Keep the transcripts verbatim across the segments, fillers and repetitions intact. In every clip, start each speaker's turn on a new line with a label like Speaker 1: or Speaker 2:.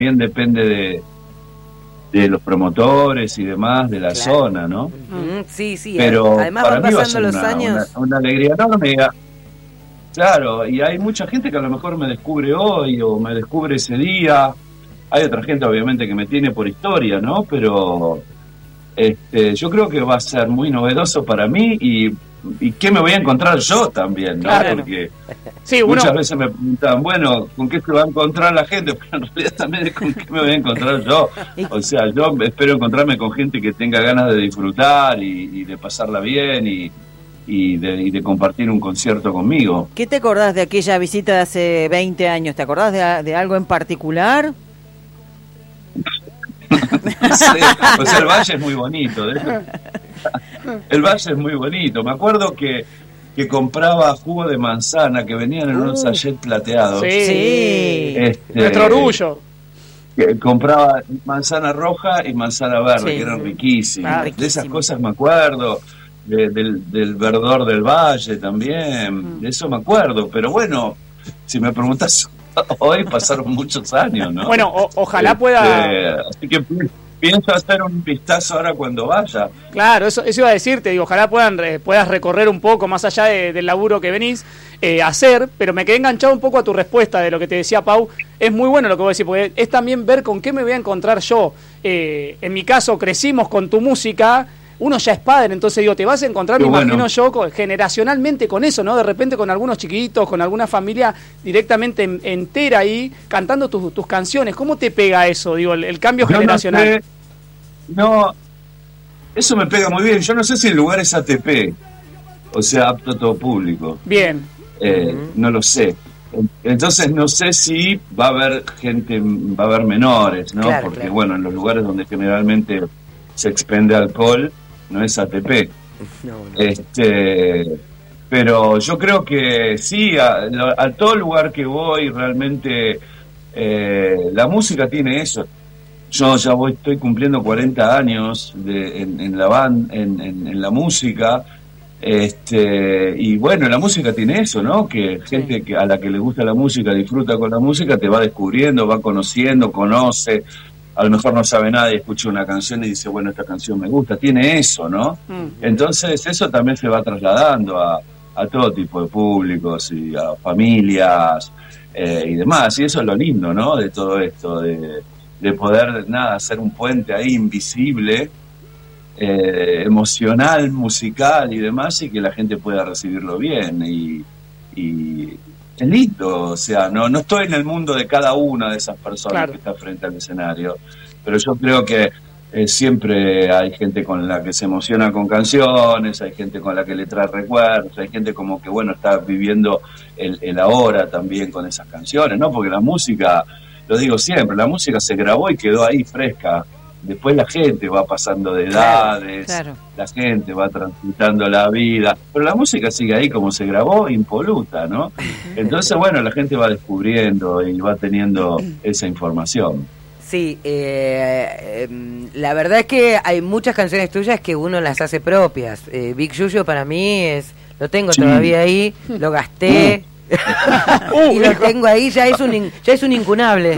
Speaker 1: también depende de, de los promotores y demás, de la
Speaker 2: Claro.
Speaker 1: zona, ¿no?
Speaker 2: Mm, sí, sí.
Speaker 1: Pero
Speaker 2: además
Speaker 1: para
Speaker 2: van
Speaker 1: mí va a
Speaker 2: pasando
Speaker 1: ser
Speaker 2: los
Speaker 1: una,
Speaker 2: años.
Speaker 1: una, una alegría enorme. Claro, y hay mucha gente que a lo mejor me descubre hoy o me descubre ese día. Hay otra gente obviamente que me tiene por historia, ¿no? Pero este, yo creo que va a ser muy novedoso para mí y, y qué me voy a encontrar yo también, ¿no?
Speaker 3: Claro.
Speaker 1: Porque
Speaker 3: Sí, uno,
Speaker 1: muchas veces me preguntaban, bueno, ¿con qué se va a encontrar la gente? Pero en realidad también es con qué me voy a encontrar yo. O sea, yo espero encontrarme con gente que tenga ganas de disfrutar y, y de pasarla bien y, y, de, y de compartir un concierto conmigo.
Speaker 2: ¿Qué te acordás de aquella visita de hace veinte años? ¿Te acordás de, de algo en particular?
Speaker 1: Sí, o sea, el valle es muy bonito. ¿eh? El valle es muy bonito. Me acuerdo que, que compraba jugo de manzana que venían en unos sachets plateados.
Speaker 3: sí,
Speaker 2: Sí.
Speaker 1: Este,
Speaker 3: nuestro orgullo.
Speaker 1: que compraba manzana roja y manzana verde,
Speaker 2: Sí.
Speaker 1: que eran riquísimas.
Speaker 2: Ah,
Speaker 1: De esas
Speaker 2: riquísimo.
Speaker 1: cosas me acuerdo. De, del, del verdor del valle también. De eso me acuerdo. Pero bueno, si me preguntas hoy, pasaron muchos años, ¿no?
Speaker 3: Bueno, o- ojalá
Speaker 1: Este,
Speaker 3: pueda...
Speaker 1: Así que pi- pienso hacer un vistazo ahora cuando vaya.
Speaker 3: Claro, eso, eso iba a decirte, digo, ojalá puedan eh, puedas recorrer un poco más allá de- del laburo que venís eh, a hacer, pero me quedé enganchado un poco a tu respuesta de lo que te decía Pau. Es muy bueno lo que vos decís, porque es también ver con qué me voy a encontrar yo. Eh, en mi caso, crecimos con tu música, uno ya es padre, entonces digo, te vas a encontrar,
Speaker 1: Qué
Speaker 3: me
Speaker 1: bueno.
Speaker 3: imagino yo, con- generacionalmente con eso, ¿no? De repente con algunos chiquitos, con alguna familia directamente en- entera ahí, cantando tus, tus canciones. ¿Cómo te pega eso, digo, el, el cambio
Speaker 1: Yo no
Speaker 3: generacional?
Speaker 1: sé, no, eso me pega muy bien. Yo no sé si el lugar es A T P, o sea, apto a todo público.
Speaker 3: Bien.
Speaker 1: Eh, no lo sé. Entonces no sé si va a haber gente, va a haber menores, ¿no?
Speaker 2: Claro,
Speaker 1: Porque
Speaker 2: claro.
Speaker 1: bueno, en los lugares donde generalmente se expende alcohol no es A T P.
Speaker 2: No, no.
Speaker 1: Este, pero yo creo que sí, a, a todo lugar que voy realmente eh, la música tiene eso. Yo ya voy, estoy cumpliendo cuarenta años de, en, en la band, en, en, en la música. Este, y bueno, la música tiene eso, ¿no? Que gente que a la que le gusta la música, disfruta con la música, te va descubriendo, va conociendo, conoce, a lo mejor no sabe nada y escucha una canción y dice, bueno, esta canción me gusta, tiene eso, ¿no?
Speaker 3: Mm.
Speaker 1: Entonces eso también se va trasladando a, a todo tipo de públicos y a familias eh, y demás, y eso es lo lindo, ¿no? De todo esto, de, de poder, nada, hacer un puente ahí invisible, Eh, emocional, musical y demás, y que la gente pueda recibirlo bien y, y es lindo, o sea, no, no estoy en el mundo de cada una de esas personas
Speaker 3: Claro.
Speaker 1: que está frente al escenario, pero yo creo que eh, siempre hay gente con la que se emociona con canciones, hay gente con la que le trae recuerdos, hay gente como que bueno está viviendo el, el ahora también con esas canciones, ¿no? Porque la música, lo digo siempre, la música se grabó y quedó ahí fresca. Después la gente va pasando de edades,
Speaker 2: Claro.
Speaker 1: la gente va transitando la vida, pero la música sigue ahí como se grabó, impoluta, ¿no? Entonces, bueno, la gente va descubriendo y va teniendo esa información.
Speaker 2: Sí, eh, eh, la verdad es que hay muchas canciones tuyas que uno las hace propias. Eh, Big Yuyo para mí es, lo tengo
Speaker 1: Sí.
Speaker 2: todavía ahí, lo gasté
Speaker 3: Uh,
Speaker 2: y lo
Speaker 3: viejo.
Speaker 2: tengo ahí, ya es un in- ya es un incunable.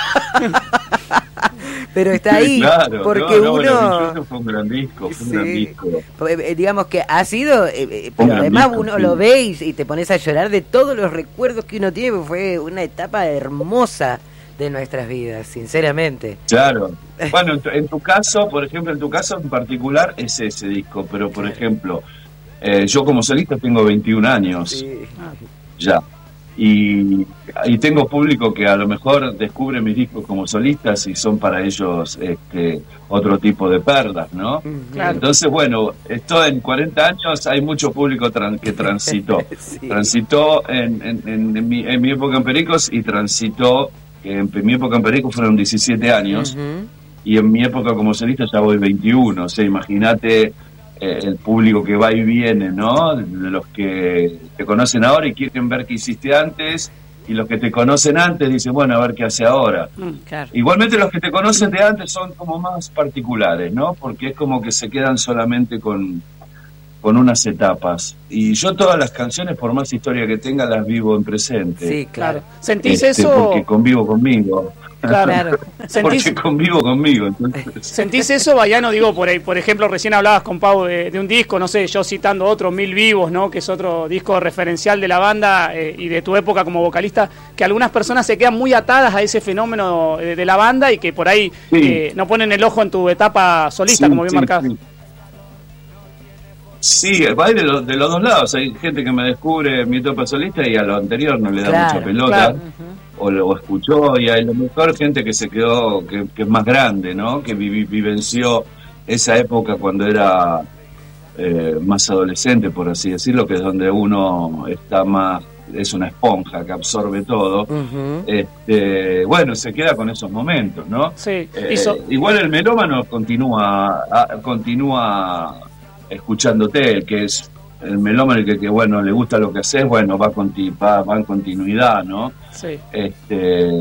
Speaker 2: Pero está ahí
Speaker 1: Claro,
Speaker 2: porque
Speaker 1: no, no,
Speaker 2: uno
Speaker 1: bueno, Big Yuyo fue un gran disco, fue un gran
Speaker 2: Sí.
Speaker 1: disco.
Speaker 2: Eh, eh, digamos que ha sido, eh, eh,
Speaker 1: Un
Speaker 2: pero
Speaker 1: gran
Speaker 2: además
Speaker 1: disco,
Speaker 2: uno
Speaker 1: sí.
Speaker 2: lo ve y, y te pones a llorar de todos los recuerdos que uno tiene, porque fue una etapa hermosa de nuestras vidas, sinceramente.
Speaker 1: Claro. Bueno, en tu, en tu caso, por ejemplo, en tu caso en particular es ese disco, pero por ejemplo, eh, yo como solista tengo veintiún años
Speaker 2: Sí.
Speaker 1: ya. Y, y tengo público que a lo mejor descubre mis discos como solistas y son para ellos este, otro tipo de perlas, ¿no?
Speaker 3: Claro.
Speaker 1: Entonces, bueno, esto en cuarenta años hay mucho público tran- que transitó.
Speaker 2: Sí.
Speaker 1: Transitó en, en, en, en mi, en mi época en Pericos y transitó, en, en mi época en Pericos fueron diecisiete años
Speaker 2: Ujú.
Speaker 1: y en mi época como solista ya voy veintiuno. O sea, imagínate eh, el público que va y viene, ¿no? De los que te conocen ahora y quieren ver qué hiciste antes, y los que te conocen antes dicen, bueno, a ver qué hace ahora.
Speaker 2: Claro.
Speaker 1: Igualmente los que te conocen de antes son como más particulares, ¿no? Porque es como que se quedan solamente con, con unas etapas. Y yo todas las canciones, por más historia que tenga, las vivo en presente.
Speaker 2: Sí, claro.
Speaker 3: Claro. ¿Sentís
Speaker 1: Este,
Speaker 3: eso?
Speaker 1: Porque convivo conmigo.
Speaker 3: Claro. ¿Sentís,
Speaker 1: porque convivo conmigo. Entonces.
Speaker 3: ¿Sentís eso, Baiano? Digo, por, por ejemplo, recién hablabas con Pau de, de un disco, no sé, yo citando otro, Mil Vivos, ¿no? Que es otro disco referencial de la banda eh, y de tu época como vocalista, que algunas personas se quedan muy atadas a ese fenómeno de, de la banda y que por ahí sí. eh, no ponen el ojo en tu etapa solista, sí, como bien sí, marcado.
Speaker 1: Sí. Sí, va de, lo, de los dos lados. Hay gente que me descubre mi etapa solista y a lo anterior no le da claro, mucha pelota, claro. uh-huh. o lo escuchó, y hay lo mejor gente que se quedó, que, que es más grande, ¿no? Que vivi, vivenció esa época cuando era eh, más adolescente, por así decirlo, que es donde uno está más, es una esponja que absorbe todo. Uh-huh. Este, bueno, se queda con esos momentos, ¿no?
Speaker 3: Sí.
Speaker 1: Eh, so- igual el melómano continúa, a, continúa escuchándote, el que es el melómano, el que, que bueno, le gusta lo que haces, bueno, va, conti- va, va en continuidad, ¿no?
Speaker 3: Sí.
Speaker 1: Este,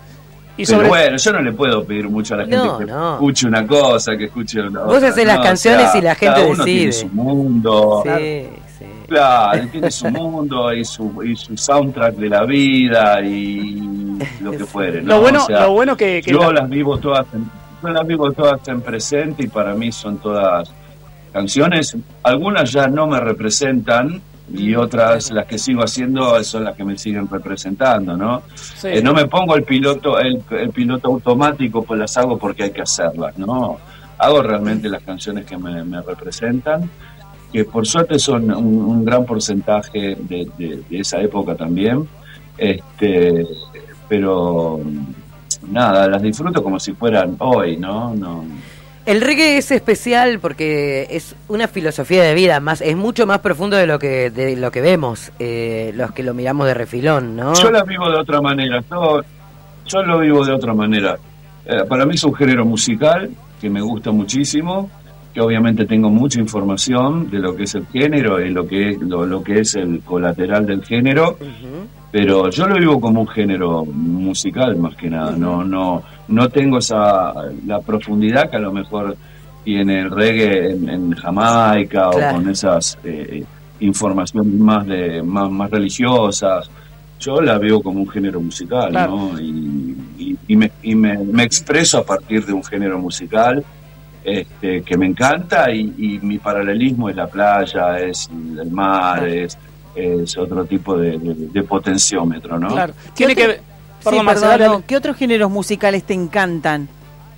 Speaker 3: y
Speaker 1: pero
Speaker 3: sobre...
Speaker 1: bueno, yo no le puedo pedir mucho a la gente
Speaker 2: no,
Speaker 1: que
Speaker 2: no.
Speaker 1: escuche una cosa, que escuche una
Speaker 2: Vos
Speaker 1: otra.
Speaker 2: haces
Speaker 1: no,
Speaker 2: las canciones, o sea, y la gente
Speaker 1: cada uno
Speaker 2: decide.
Speaker 1: Tiene su mundo.
Speaker 2: Sí, sí.
Speaker 1: Claro, tiene su mundo y su, y su soundtrack de la vida y lo que fuere, ¿no?
Speaker 3: Lo bueno,
Speaker 1: o sea,
Speaker 3: lo bueno que, que
Speaker 1: yo
Speaker 3: la...
Speaker 1: las vivo todas en, yo las vivo todas en presente y para mí son todas canciones. Algunas ya no me representan y otras, las que sigo haciendo, son las que me siguen representando, ¿no?
Speaker 3: Sí.
Speaker 1: Eh, no me pongo el piloto el, el piloto automático, pues las hago porque hay que hacerlas, ¿no? Hago realmente las canciones que me, me representan, que por suerte son un, un gran porcentaje de, de, de esa época también, este, pero nada, las disfruto como si fueran hoy, ¿no? no
Speaker 2: El reggae es especial porque es una filosofía de vida, más es mucho más profundo de lo que de lo que vemos, eh, los que lo miramos de refilón, ¿no?
Speaker 1: Yo la vivo de otra manera, yo, yo lo vivo de otra manera. Eh, para mí es un género musical que me gusta muchísimo, que obviamente tengo mucha información de lo que es el género y lo que es, lo, lo que es el colateral del género, uh-huh. pero yo lo vivo como un género musical más que nada, uh-huh. no no no tengo esa la profundidad que a lo mejor tiene el reggae en, en Jamaica, claro. o con esas eh, informaciones más de más, más religiosas. Yo la veo como un género musical, claro. ¿no? Y, y, y, me, y me, me expreso a partir de un género musical este, que me encanta y, y mi paralelismo es la playa, es el mar, claro. es, es otro tipo de, de, de potenciómetro, ¿no?
Speaker 3: Claro. Tiene que...
Speaker 4: Perdón, sí, perdón, no. ¿Qué otros géneros musicales te encantan?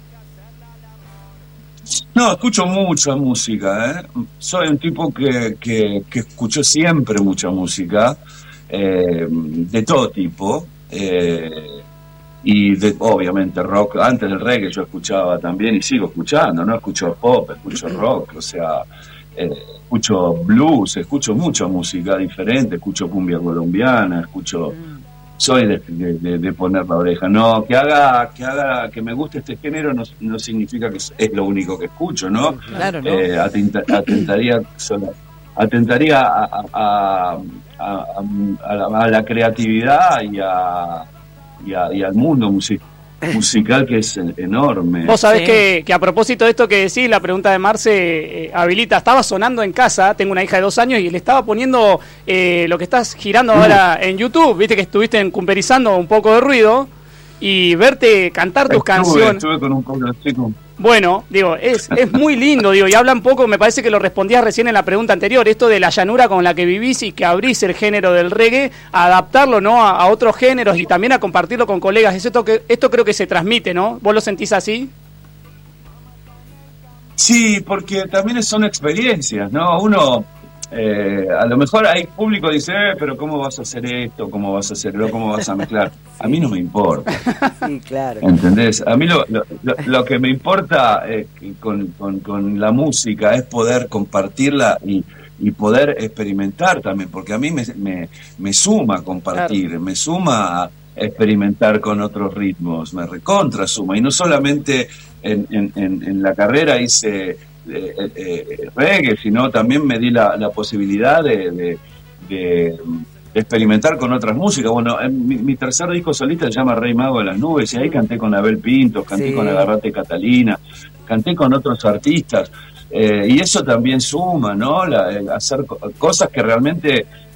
Speaker 1: No, escucho mucha música, ¿eh? Soy un tipo que, que, que escuchó siempre mucha música, eh, de todo tipo, eh, y de, obviamente rock. Antes del reggae yo escuchaba también y sigo escuchando, ¿no? Escucho pop, escucho rock, o sea, eh, escucho blues, escucho mucha música diferente, escucho cumbia colombiana, escucho... Soy de, de, de poner la oreja. No, que haga, que haga, que me guste este género no, no significa que es, es lo único que escucho, ¿no?
Speaker 4: Claro, ¿no?
Speaker 1: Eh, atenta, atentaría, solo, atentaría a, a, a, a, a, la, a la creatividad y a, y, a, y al mundo musical. musical que es enorme.
Speaker 3: Vos sabés
Speaker 4: sí.
Speaker 3: que, que a propósito de esto que decís, la pregunta de Marce eh, habilita, estaba sonando en casa, tengo una hija de dos años y le estaba poniendo eh, lo que estás girando uh. ahora en YouTube, viste que estuviste encumperizando un poco de ruido y verte cantar tus
Speaker 1: estuve,
Speaker 3: canciones.
Speaker 1: Estuve con un poco de chico.
Speaker 3: Bueno, digo, es, es muy lindo, digo, y habla un poco, me parece que lo respondías recién en la pregunta anterior, esto de la llanura con la que vivís y que abrís el género del reggae, a adaptarlo, ¿no?, a, a otros géneros y también a compartirlo con colegas. Esto, que, esto creo que se transmite, ¿no? ¿Vos lo sentís así?
Speaker 1: Sí, porque también son experiencias, ¿no? Uno, eh, a lo mejor hay público que dice, eh, pero ¿cómo vas a hacer esto? ¿Cómo vas a hacerlo? ¿Cómo vas a mezclar? A mí no me importa.
Speaker 2: Sí, claro.
Speaker 1: ¿Entendés? A mí lo, lo, lo que me importa eh, con, con, con la música es poder compartirla y, y poder experimentar también, porque a mí me, me, me suma compartir, claro. me suma a experimentar con otros ritmos, me recontra suma, y no solamente en, en, en, en la carrera hice eh, eh, reggae, sino también me di la, la posibilidad de, de, de experimentar con otras músicas. Bueno, en mi, mi tercer disco solista se llama Rey Mago de las Nubes, y ahí canté con Abel Pinto, canté sí. con Agarrate Catalina, canté con otros artistas, eh, y eso también suma, ¿no? La, el hacer cosas que realmente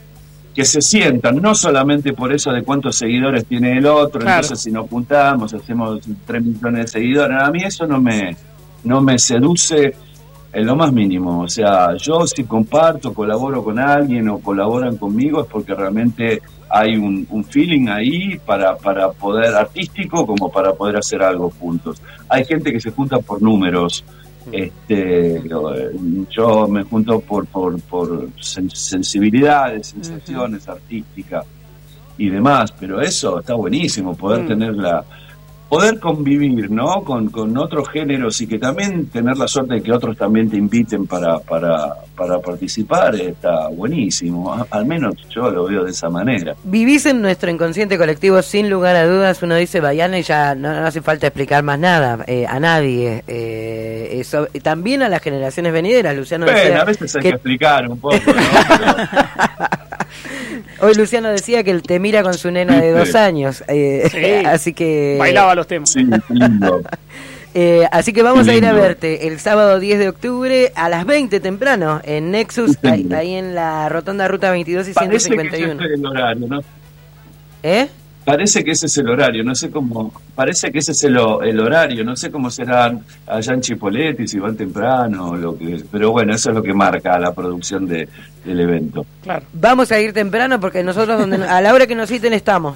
Speaker 1: que se sientan, no solamente por eso de cuántos seguidores tiene el otro,
Speaker 3: claro.
Speaker 1: Entonces si nos juntamos, hacemos tres millones de seguidores, a mí eso no me, no me seduce en lo más mínimo. O sea, yo si comparto, colaboro con alguien o colaboran conmigo es porque realmente hay un, un feeling ahí para, para poder, artístico como para poder hacer algo juntos. Hay gente que se junta por números. Este, yo me junto por por, por sensibilidades, sensaciones uh-huh. artísticas y demás, pero eso está buenísimo, poder uh-huh. tener la, poder convivir, ¿no? Con, con otros géneros y que también tener la suerte de que otros también te inviten para, para, para participar, está buenísimo. A, al menos yo lo veo de esa manera.
Speaker 2: Vivís en nuestro inconsciente colectivo sin lugar a dudas. Uno dice Bahiano y ya no, no hace falta explicar más nada eh, a nadie. Eh, eso, también a las generaciones venideras, Luciano
Speaker 1: bueno,
Speaker 2: decía
Speaker 1: a veces hay que,
Speaker 2: que
Speaker 1: explicar un poco, ¿no? Pero...
Speaker 2: Hoy Luciano decía que él te mira con su nena de dos años, eh,
Speaker 3: sí,
Speaker 2: así que...
Speaker 3: bailaba los temas.
Speaker 1: Sí, lindo.
Speaker 2: Eh, así que vamos
Speaker 1: lindo.
Speaker 2: a ir a verte el sábado diez de octubre a las veinte temprano en Nexus,
Speaker 1: sí,
Speaker 2: ahí, ahí en la rotonda Ruta veintidós y
Speaker 1: Parece
Speaker 2: ciento cincuenta y uno.
Speaker 1: Que ese es el horario, ¿no?
Speaker 2: ¿Eh?
Speaker 1: Parece que ese es el horario, no sé cómo, parece que ese es el, el horario, no sé cómo serán allá en Chipoleti, si van temprano o lo que, pero bueno, eso es lo que marca la producción de, del evento.
Speaker 3: Claro.
Speaker 2: Vamos a ir temprano porque nosotros donde a la hora que nos citen estamos.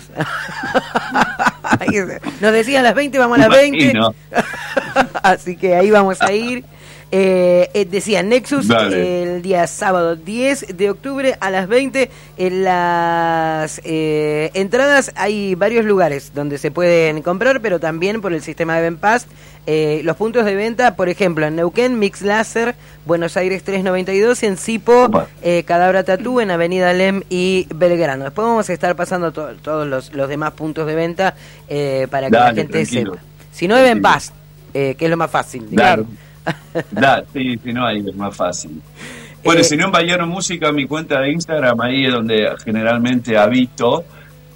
Speaker 2: Nos decían a las veinte, vamos a las veinte. Así que ahí vamos a ir. Eh, eh, decía Nexus eh, el día sábado diez de octubre a las veinte. En las eh, entradas hay varios lugares donde se pueden comprar, pero también por el sistema de Benpass. Eh, los puntos de venta, por ejemplo, en Neuquén, Mix Láser, Buenos Aires trescientos noventa y dos, en Sipo, eh, Cadabra Tatú, en Avenida Lem y Belgrano. Después vamos a estar pasando to- todos los, los demás puntos de venta eh, para que Dale, la gente tranquilo. sepa. Si no, de Benpass, eh, que es lo más fácil.
Speaker 1: Claro. Da, sí, si no, ahí es más fácil. Bueno, eh, si no, en Bahiano Música, mi cuenta de Instagram, ahí es donde generalmente habito.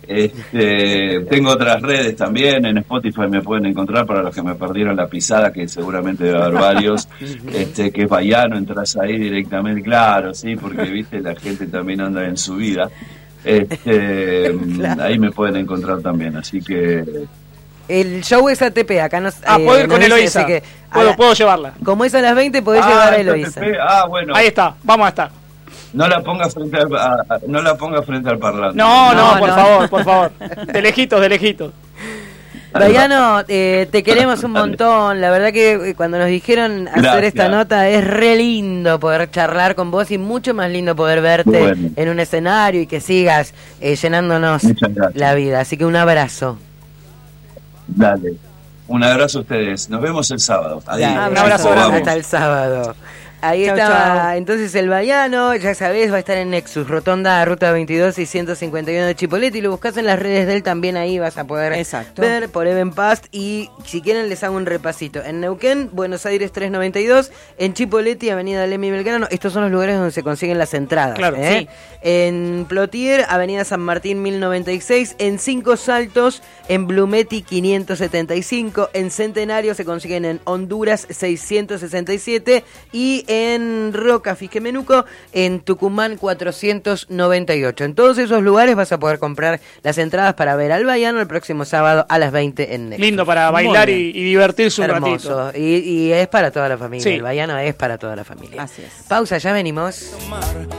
Speaker 1: Este, tengo otras redes también, en Spotify me pueden encontrar para los que me perdieron la pisada, que seguramente debe haber varios, este, que es Bahiano, entras ahí directamente, claro, sí, porque viste, la gente también anda en su vida. Este, claro. Ahí me pueden encontrar también, así que...
Speaker 2: El show es A T P, acá nos...
Speaker 3: Ah, eh, puedo ir con Eloísa, que puedo, la, puedo llevarla.
Speaker 2: Como es a las veinte, podés
Speaker 1: ah,
Speaker 2: llevar a Eloísa.
Speaker 1: Ah, bueno.
Speaker 3: Ahí está, vamos a estar.
Speaker 1: No la ponga frente al, a, a, no la ponga frente al parlante.
Speaker 3: No, no, no por no. favor, por favor. De lejitos, de lejitos.
Speaker 2: Bahiano, eh, te queremos un montón. La verdad que cuando nos dijeron hacer Gracias. esta nota es re lindo poder charlar con vos y mucho más lindo poder verte bueno. en un escenario y que sigas eh, llenándonos la vida. Así que un abrazo.
Speaker 1: Dale. Un abrazo a ustedes. Nos vemos el sábado. Adiós.
Speaker 2: Un abrazo. Hasta el sábado. Ahí chau, estaba chau. Entonces el Bahiano, ya sabés, va a estar en Nexus, Rotonda, Ruta veintidós y ciento cincuenta y uno de Chipoleti. Lo buscas en las redes de él, también ahí vas a poder Exacto. ver por Evenpast. Y si quieren les hago un repasito. En Neuquén, Buenos Aires trescientos noventa y dos, en Chipoleti, Avenida Lem y Belgrano. Estos son los lugares donde se consiguen las entradas.
Speaker 3: Claro,
Speaker 2: ¿eh?
Speaker 3: sí.
Speaker 2: En Plotier, Avenida San Martín mil noventa y seis, en Cinco Saltos, en Blumetti quinientos setenta y cinco, en Centenario se consiguen en Honduras seiscientos sesenta y siete y en Roca Fisquemenuco, en Tucumán cuatrocientos noventa y ocho. En todos esos lugares vas a poder comprar las entradas para ver al Bahiano el próximo sábado a las veinte en Nexus.
Speaker 3: Lindo para bailar y, y divertirse un
Speaker 2: Hermoso. ratito. Y, y es para toda la familia. Sí. El Bahiano es para toda la familia.
Speaker 4: Así es.
Speaker 2: Pausa, ya venimos.